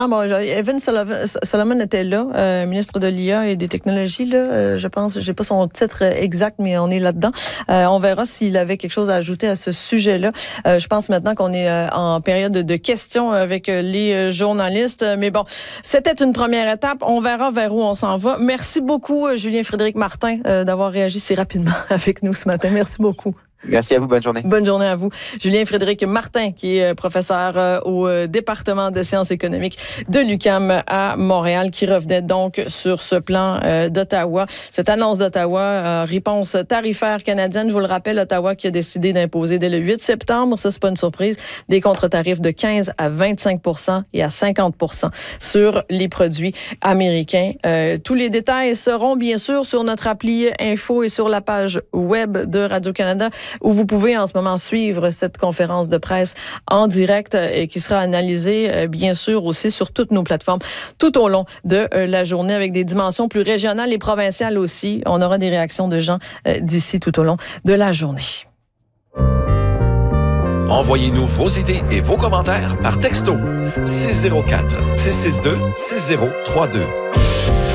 Ah bon, Evan Solomon était là, ministre de l'IA et des technologies, là, je pense. J'ai pas son titre exact, mais on est là-dedans. On verra s'il avait quelque chose à ajouter à ce sujet-là. Je pense maintenant qu'on est en période de questions avec les journalistes. Mais bon, c'était une première étape. On verra vers où on s'en va. Merci beaucoup, Julien-Frédéric Martin, d'avoir réagi si rapidement avec nous ce matin. Merci beaucoup. Merci à vous, bonne journée. Bonne journée à vous. Julien-Frédéric Martin, qui est professeur au département de sciences économiques de l'UQAM à Montréal, qui revenait donc sur ce plan d'Ottawa. Cette annonce d'Ottawa, réponse tarifaire canadienne, je vous le rappelle, Ottawa qui a décidé d'imposer dès le 8 septembre, ça c'est pas une surprise, des contre-tarifs de 15 à 25 % et à 50 % sur les produits américains. Tous les détails seront bien sûr sur notre appli Info et sur la page web de Radio-Canada, où vous pouvez en ce moment suivre cette conférence de presse en direct et qui sera analysée, bien sûr, aussi sur toutes nos plateformes tout au long de la journée avec des dimensions plus régionales et provinciales aussi. On aura des réactions de gens d'ici tout au long de la journée. Envoyez-nous vos idées et vos commentaires par texto 604 662 6032.